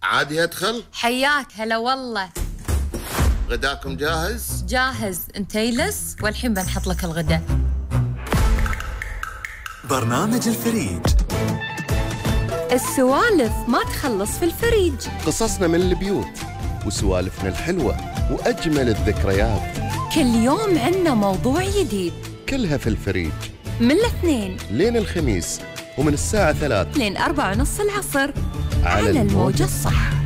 عادي أدخل؟ حياك هلا والله. غداكم جاهز؟ جاهز، انت يلس والحين بنحط لك الغداء. برنامج الفريج. السوالف ما تخلص في الفريج. قصصنا من البيوت وسوالفنا الحلوة وأجمل الذكريات. كل يوم عنا موضوع جديد، كلها في الفريج، من الاثنين لين الخميس، ومن الساعة 3 لين 4:30 العصر على الموجة الصح.